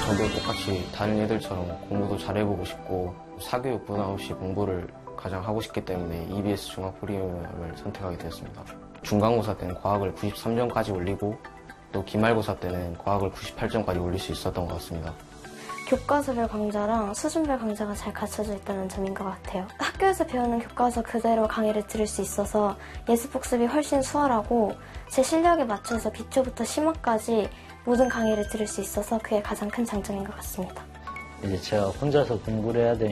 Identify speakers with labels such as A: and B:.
A: 저도 똑같이 다른 애들처럼 공부도 잘해보고 싶고 사교육 부담 없이 공부를 가장 하고 싶기 때문에 EBS 중앙 프리미엄을 선택하게 되었습니다. 중간고사 때는 과학을 93점까지 올리고 또 기말고사 때는 과학을 98점까지 올릴 수 있었던 것 같습니다.
B: 교과서별 강좌랑 수준별 강좌가 잘 갖춰져 있다는 점인 것 같아요. 학교에서 배우는 교과서 그대로 강의를 들을 수 있어서 예습복습이 훨씬 수월하고 제 실력에 맞춰서 기초부터 심화까지 모든 강의를 들을 수 있어서 그게 가장 큰 장점인 것 같습니다.
C: 이제 제가 혼자서 공부를 해야 되니까